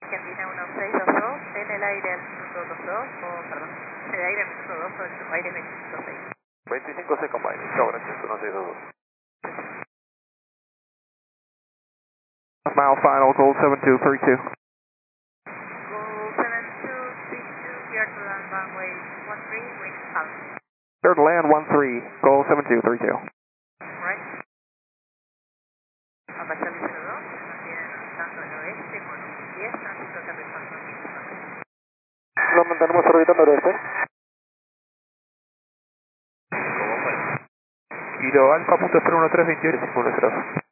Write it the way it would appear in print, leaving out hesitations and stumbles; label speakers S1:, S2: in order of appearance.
S1: Argentina 1622, en el aire al minuto 22, perdón, en el aire al minuto 2, sobre el aire 25.6.
S2: 25.6 combine, chao, gracias, 1622.
S3: Mile final, Gold 7232.
S1: Gold 7232, clear to land runway 13, wind calm.
S3: Clear to land 13, Gold 7232.
S1: Right. Apache 02, se mantiene avanzando al oeste con un 10, tránsito aterrizando en Houston.
S3: Lo mantenemos orbitando oeste.
S2: ¿Cómo fue?
S3: Kilo Alfa, punto 01328.
S2: 1-0.